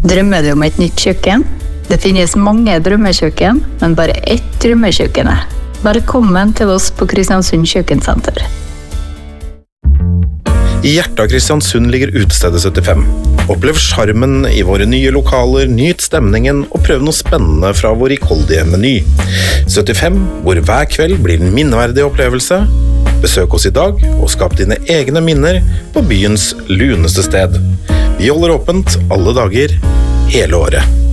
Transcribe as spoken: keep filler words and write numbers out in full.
Drømmer du om et nytt kjøkken? Det finnes mange drømmekjøkken, men bare ett drømmekjøkken. Velkommen til oss på Kristiansund Kjøkkensenter. I hjertet av Kristiansund ligger Utestedet syttifem. Opplev charmen i våre nye lokaler, nyt stemningen og prøv noe spennende fra vår rikholdige meny. syttifem, hvor hver kveld blir en minneverdig opplevelse. Besøk oss i dag og skap dine egne minner på byens luneste sted. Vi holder åpent alle dager, hele året.